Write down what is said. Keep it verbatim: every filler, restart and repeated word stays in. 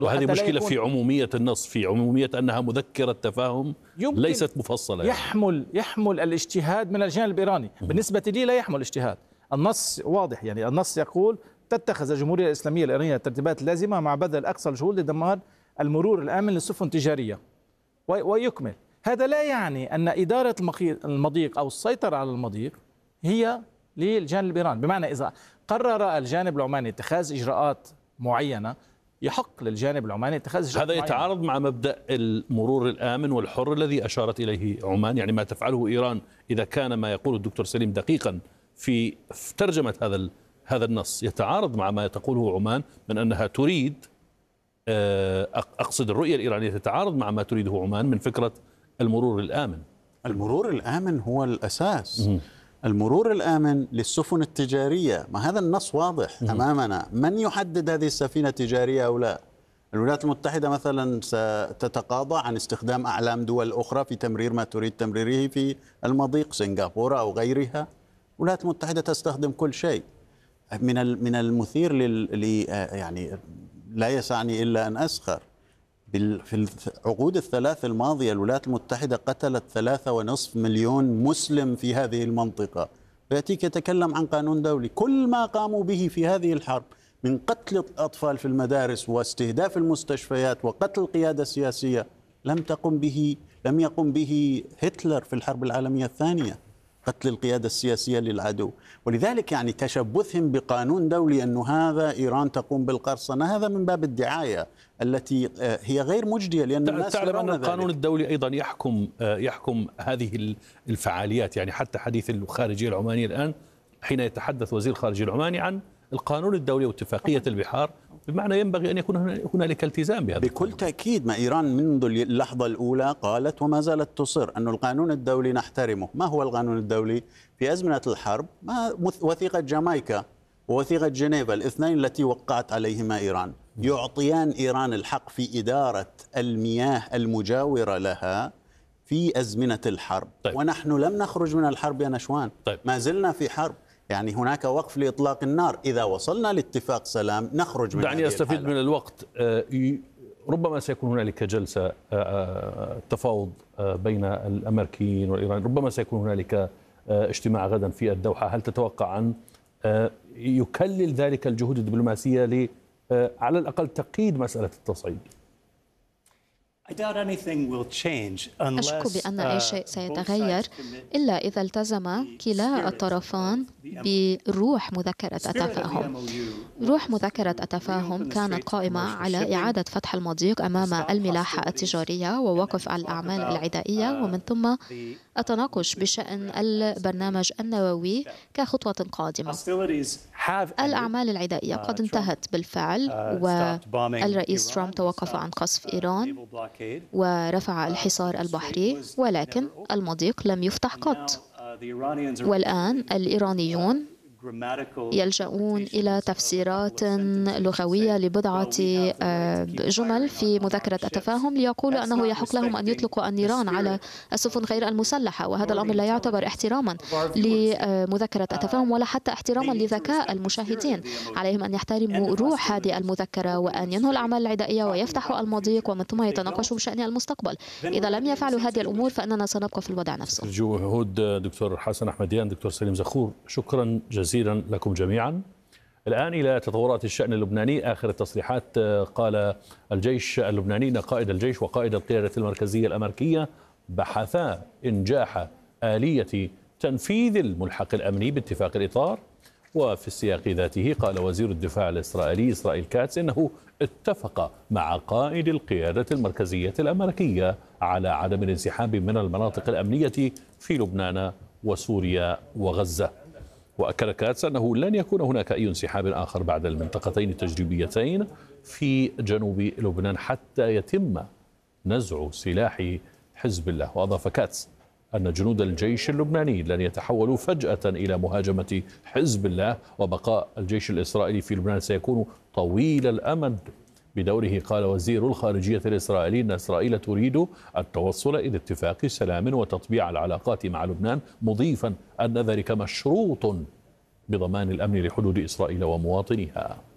وهذه مشكلة في عمومية النص، في عمومية أنها مذكرة تفاهم ليست مفصلة. يحمل يعني. يحمل الاجتهاد من الجانب الإيراني. بالنسبة لي لا يحمل اجتهاد، النص واضح. يعني النص يقول تتخذ الجمهورية الإسلامية الإيرانية الترتيبات اللازمة مع بذل أقصى الجهود لضمان المرور الآمن للسفن التجارية، ويكمل. هذا لا يعني أن إدارة المضيق أو السيطرة على المضيق هي للجانب الإيراني. بمعنى إذا قرر الجانب العماني اتخاذ إجراءات معينة يحق للجانب العماني اتخاذ إجراءات هذا معينة. يتعارض مع مبدأ المرور الآمن والحر الذي أشارت إليه عمان. يعني ما تفعله إيران إذا كان ما يقول الدكتور سليم دقيقا في ترجمة هذا هذا النص يتعارض مع ما تقوله عمان من أنها تريد، أقصد الرؤية الإيرانية تتعارض مع ما تريده عمان من فكرة المرور الآمن. المرور الآمن هو الأساس. المرور الآمن للسفن التجارية، ما هذا النص واضح أمامنا. من يحدد هذه السفينة تجارية أو لا؟ الولايات المتحدة مثلا ستتقاضى عن استخدام أعلام دول أخرى في تمرير ما تريد تمريره في المضيق، سنغافورة أو غيرها. الولايات المتحدة تستخدم كل شيء. من من المثير لل يعني لا يسعني إلا أن أسخر. في العقود الثلاث الماضية الولايات المتحدة قتلت ثلاثة ونصف مليون مسلم في هذه المنطقة، ويأتيك يتكلم عن قانون دولي. كل ما قاموا به في هذه الحرب من قتل الأطفال في المدارس واستهداف المستشفيات وقتل القيادة السياسية لم تقم به لم يقم به هتلر في الحرب العالمية الثانية، قتل القيادة السياسية للعدو. ولذلك يعني تشبثهم بقانون دولي أنه هذا إيران تقوم بالقرصنة، هذا من باب الدعاية التي هي غير مجدية، لأن الناس تعلم أن القانون الدولي أيضا يحكم يحكم هذه الفعاليات. يعني حتى حديث الخارجية العمانية الآن حين يتحدث وزير الخارجية العماني عن القانون الدولي واتفاقية البحار، بمعنى ينبغي أن يكون هنالك التزام بهذا بكل القانون. تأكيد ما إيران منذ اللحظة الأولى قالت وما زالت تصر أن القانون الدولي نحترمه. ما هو القانون الدولي؟ في أزمنة الحرب ما وثيقة جامايكا ووثيقة جنيفا الاثنين التي وقعت عليهما إيران يعطيان إيران الحق في إدارة المياه المجاورة لها في أزمنة الحرب. طيب. ونحن لم نخرج من الحرب يا نشوان. طيب. ما زلنا في حرب. يعني هناك وقف لإطلاق النار. إذا وصلنا لاتفاق سلام نخرج من دعني أستفيد من الوقت. ربما سيكون هنالك جلسة تفاوض بين الأمريكيين والإيرانيين، ربما سيكون هنالك اجتماع غدا في الدوحة. هل تتوقع أن يكلل ذلك الجهود الدبلوماسية ل على الأقل تقييد مسألة التصعيد؟ أشك بأن أي شيء سيتغير إلا إذا التزم كلا الطرفان بروح مذكرة التفاهم. روح مذكرة التفاهم كانت قائمة على إعادة فتح المضيق أمام الملاحة التجارية ووقف الأعمال العدائية، ومن ثم التناقش بشأن البرنامج النووي كخطوة قادمة. الأعمال العدائية قد انتهت بالفعل، والرئيس ترامب توقف عن قصف إيران ورفع الحصار البحري، ولكن المضيق لم يفتح قط. والآن الإيرانيون يلجؤون إلى تفسيرات لغوية لبضعة جمل في مذكرة التفاهم ليقولوا أنه يحق لهم أن يطلقوا النيران على السفن غير المسلحة، وهذا الأمر لا يعتبر احتراما لمذكرة التفاهم ولا حتى احتراما لذكاء المشاهدين. عليهم أن يحترموا روح هذه المذكرة وأن ينهوا الأعمال العدائية ويفتحوا المضيق ومن ثم يتناقشوا بشأن المستقبل. إذا لم يفعلوا هذه الأمور فإننا سنبقى في الوضع نفسه. جهود دكتور حسن أحمديان، دكتور سليم زخور، شكرا جزيلا جزيلا لكم جميعا. الآن إلى تطورات الشأن اللبناني. آخر التصريحات قال الجيش اللبناني أن قائد الجيش وقائد القيادة المركزية الأمريكية بحثا إنجاح آلية تنفيذ الملحق الأمني باتفاق الإطار. وفي السياق ذاته قال وزير الدفاع الإسرائيلي إسرائيل كاتس إنه اتفق مع قائد القيادة المركزية الأمريكية على عدم الانسحاب من المناطق الأمنية في لبنان وسوريا وغزة. وأكد كاتس أنه لن يكون هناك أي انسحاب آخر بعد المنطقتين التجريبيتين في جنوب لبنان حتى يتم نزع سلاح حزب الله. وأضاف كاتس أن جنود الجيش اللبناني لن يتحولوا فجأة إلى مهاجمة حزب الله، وبقاء الجيش الإسرائيلي في لبنان سيكون طويل الأمد. بدوره قال وزير الخارجية الإسرائيلي أن إسرائيل تريد التوصل إلى اتفاق سلام وتطبيع العلاقات مع لبنان، مضيفا أن ذلك مشروط بضمان الأمن لحدود إسرائيل ومواطنيها.